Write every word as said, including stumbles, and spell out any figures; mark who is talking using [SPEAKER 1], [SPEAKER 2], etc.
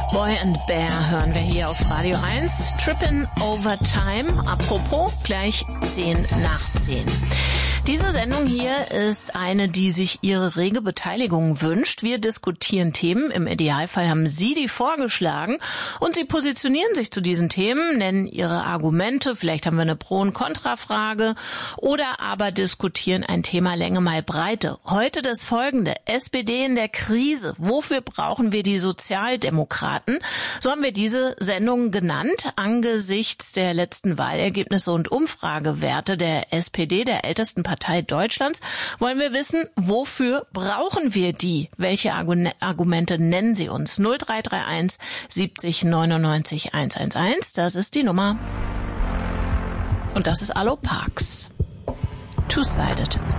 [SPEAKER 1] Boy and Bear hören wir hier auf Radio eins. Trippin' Over Time. Apropos, gleich zehn nach zehn. Diese Sendung hier ist eine, die sich Ihre rege Beteiligung wünscht. Wir diskutieren Themen. Im Idealfall haben Sie die vorgeschlagen und Sie positionieren sich zu diesen Themen, nennen Ihre Argumente. Vielleicht haben wir eine Pro- und Kontrafrage oder aber diskutieren ein Thema Länge mal Breite. Heute das folgende. S P D in der Krise. Wofür brauchen wir die Sozialdemokraten? So haben wir diese Sendung genannt. Angesichts der letzten Wahlergebnisse und Umfragewerte der S P D, der ältesten Partei Deutschlands, wollen wir wissen, wofür brauchen wir die? Welche Argumente nennen Sie uns? null drei drei eins siebzig neunundneunzig hundertelf. Das ist die Nummer. Und das ist Allo Parks. Two-Sided.